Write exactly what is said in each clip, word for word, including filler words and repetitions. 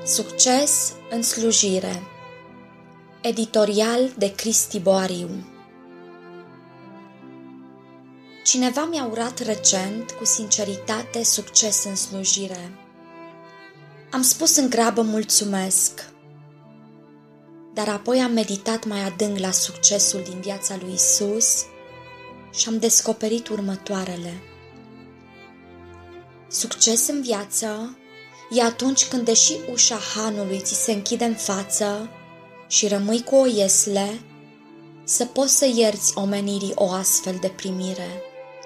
Succes în slujire. Editorial de Cristi Boariu. Cineva mi-a urat recent cu sinceritate succes în slujire. Am spus în grabă mulțumesc, dar apoi am meditat mai adânc la succesul din viața lui Isus și am descoperit următoarele. Succes în viață e atunci când, deși ușa hanului ți se închide în față și rămâi cu o iesle, să poți să ierți omenirii o astfel de primire.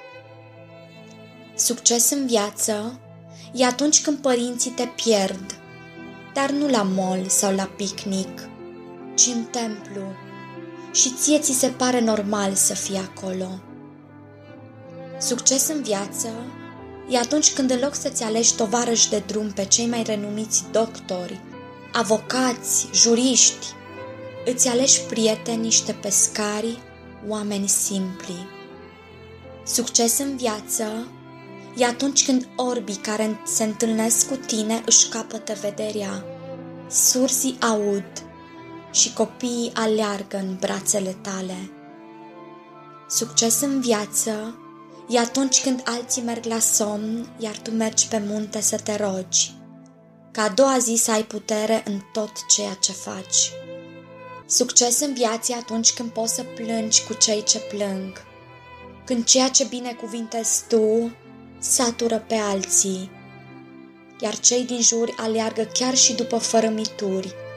Succes în viață e atunci când părinții te pierd, dar nu la mall sau la picnic, ci în templu, și ție ți se pare normal să fii acolo. Succes în viață e atunci când, în loc să-ți alegi tovarăși de drum pe cei mai renumiți doctori, avocați, juriști, îți alegi prieteni, niște pescari, oameni simpli. Succes în viață e atunci când orbii care se întâlnesc cu tine își capătă vederea, surzii aud și copiii aleargă în brațele tale. Succes în viață e atunci când alții merg la somn, iar tu mergi pe munte să te rogi, ca a doua zi să ai putere în tot ceea ce faci. Succes în viață e atunci când poți să plângi cu cei ce plâng, când ceea ce binecuvintezi tu satură pe alții, iar cei din jur aleargă chiar și după fărâmituri,